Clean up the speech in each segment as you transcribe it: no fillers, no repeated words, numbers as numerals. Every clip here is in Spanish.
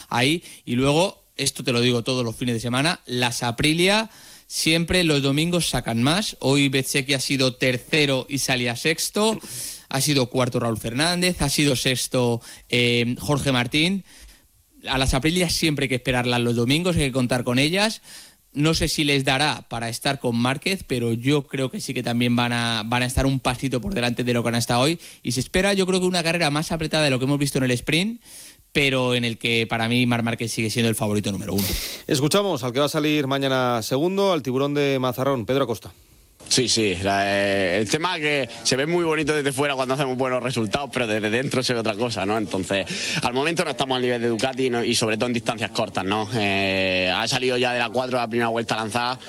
ahí. Y luego, esto te lo digo todos los fines de semana, las Aprilia siempre los domingos sacan más. Hoy Bezzecchi ha sido tercero y salía sexto. Ha sido cuarto Raúl Fernández, ha sido sexto Jorge Martín. A las Aprilia siempre hay que esperarlas los domingos, hay que contar con ellas. No sé si les dará para estar con Márquez, pero yo creo que sí que también van a estar un pasito por delante de lo que han estado hoy. Y se espera, yo creo que una carrera más apretada de lo que hemos visto en el sprint, pero en el que para mí Marc Márquez sigue siendo el favorito número 1. Escuchamos al que va a salir mañana segundo, al tiburón de Mazarrón, Pedro Acosta. Sí, el tema es que se ve muy bonito desde fuera cuando hacemos buenos resultados, pero desde dentro se ve otra cosa, ¿no? Entonces, al momento no estamos al nivel de Ducati, ¿no? Y sobre todo en distancias cortas, ¿no? Ha salido ya de la 4 la primera vuelta lanzada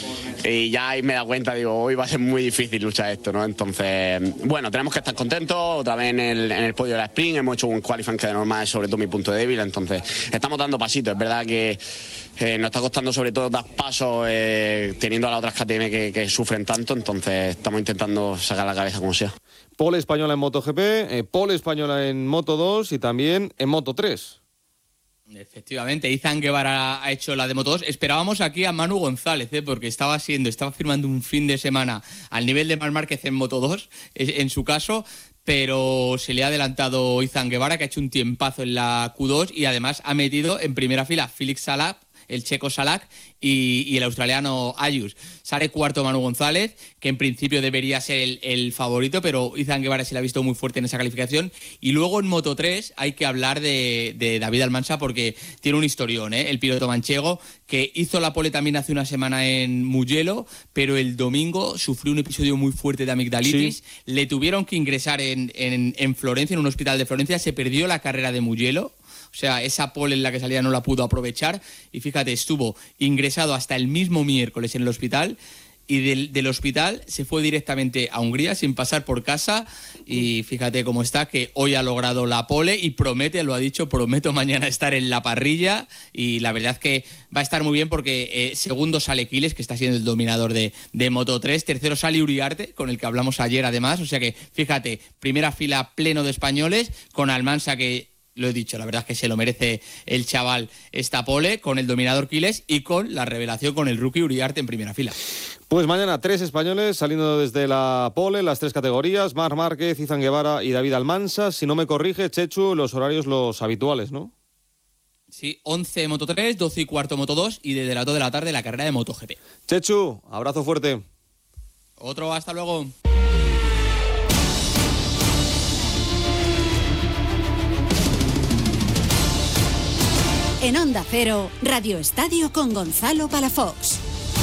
y ya ahí me he dado cuenta, digo, hoy va a ser muy difícil luchar esto, ¿no? Entonces, bueno, tenemos que estar contentos, otra vez en el podio de la sprint, hemos hecho un qualifying que de normal es sobre todo mi punto débil, entonces estamos dando pasitos, es verdad que nos está costando sobre todo dar pasos teniendo a las otras KTM que sufren tanto, entonces estamos intentando sacar la cabeza como sea. Pole española en MotoGP, pole española en Moto2 y también en Moto3. Efectivamente, Izan Guevara ha hecho la de Moto2. Esperábamos aquí a Manu González, porque estaba firmando un fin de semana al nivel de Marc Márquez en Moto2, en su caso, pero se le ha adelantado Izan Guevara, que ha hecho un tiempazo en la Q2 y además ha metido en primera fila Félix Salak, el checo Salak y el australiano Ayus. Sale cuarto Manu González, que en principio debería ser el favorito, pero Izan Guevara se le ha visto muy fuerte en esa calificación. Y luego en Moto3 hay que hablar de David Almansa, porque tiene un historión, el piloto manchego, que hizo la pole también hace una semana en Mugello, pero el domingo sufrió un episodio muy fuerte de amigdalitis. Sí. Le tuvieron que ingresar en Florencia, en un hospital de Florencia. Se perdió la carrera de Mugello. O sea, esa pole en la que salía no la pudo aprovechar y fíjate, estuvo ingresado hasta el mismo miércoles en el hospital y del hospital se fue directamente a Hungría sin pasar por casa y fíjate cómo está, que hoy ha logrado la pole y promete, lo ha dicho, prometo mañana estar en la parrilla y la verdad es que va a estar muy bien porque segundo sale Quiles, que está siendo el dominador de Moto3, tercero sale Uriarte, con el que hablamos ayer además, o sea que fíjate, primera fila pleno de españoles, con Almansa que... Lo he dicho, la verdad es que se lo merece el chaval esta pole, con el dominador Quiles y con la revelación con el rookie Uriarte en primera fila. Pues mañana 3 españoles saliendo desde la pole, las 3 categorías, Marc Márquez, Izan Guevara y David Almansa. Si no me corrige, Chechu, los horarios los habituales, ¿no? Sí, 11 Moto3, 12 y cuarto Moto2 y desde las 2 de la tarde la carrera de MotoGP. Chechu, abrazo fuerte. Otro, hasta luego. En Onda Cero, Radio Estadio con Gonzalo Palafox.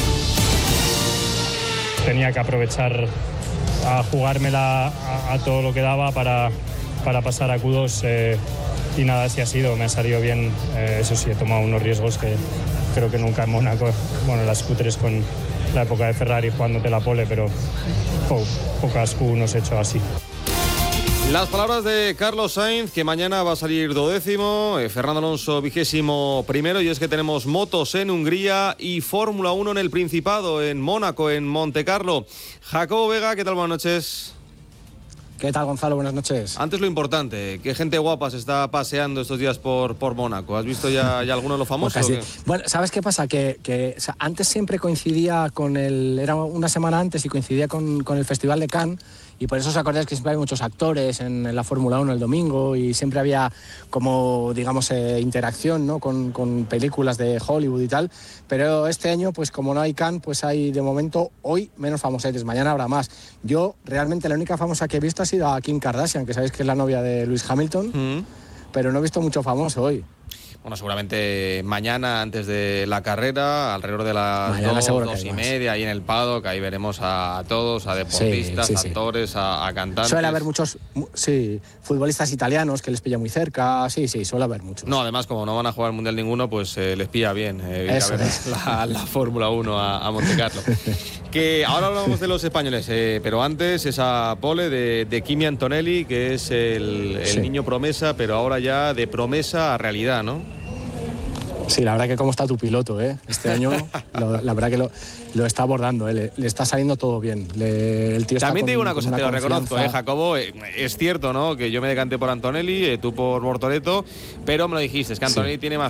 Tenía que aprovechar a jugármela a todo lo que daba para pasar a Q2 y nada, así ha sido, me ha salido bien. Eso sí, he tomado unos riesgos que creo que nunca en Mónaco, bueno, las Q3 con la época de Ferrari jugándote la pole, pero pocas Q1 he hecho así. Las palabras de Carlos Sainz, que mañana va a salir 12º, Fernando Alonso 21º, y es que tenemos motos en Hungría y Fórmula 1 en el Principado, en Mónaco, en Montecarlo. Jacobo Vega, ¿qué tal? Buenas noches. ¿Qué tal, Gonzalo? Buenas noches. Antes lo importante, ¿qué gente guapa se está paseando estos días por Mónaco? ¿Has visto ya alguno de los famosos? Pues bueno, ¿sabes qué pasa? Que o sea, antes siempre coincidía con era una semana antes y coincidía con el Festival de Cannes, y por eso os acordáis que siempre hay muchos actores en la Fórmula 1 el domingo y siempre había como, digamos, interacción, ¿no? con películas de Hollywood y tal, pero este año, pues como no hay Cannes, pues hay de momento hoy menos famosetes, mañana habrá más. Yo realmente la única famosa que he visto ha sido a Kim Kardashian, que sabéis que es la novia de Lewis Hamilton, pero no he visto mucho famoso hoy. Bueno, seguramente mañana, antes de la carrera, alrededor de las 2:30, ahí en el paddock, ahí veremos a todos, a deportistas, sí, actores, a cantantes. Suele haber muchos, futbolistas italianos que les pilla muy cerca, sí, suele haber muchos. No, además, como no van a jugar el Mundial ninguno, pues les pilla bien ir a ver la Fórmula 1 a Montecarlo. Que ahora hablamos de los españoles, pero antes esa pole de Kimi Antonelli, que es el niño promesa, pero ahora ya de promesa a realidad, ¿no? Sí, la verdad que cómo está tu piloto, este año, la verdad que lo está abordando, le está saliendo todo bien. El tío también te digo una cosa, te lo reconozco, Jacobo, es cierto, ¿no? Que yo me decanté por Antonelli, tú por Bortoleto, pero me lo dijiste, es que Antonelli tiene más